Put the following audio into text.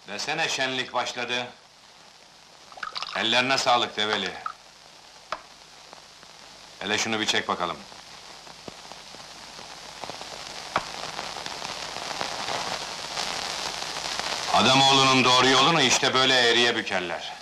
Desene şenlik başladı. Ellerine sağlık Develi. Hele şunu bir çek bakalım. Adamoğlunun doğru yolunu işte böyle eğriye bükerler.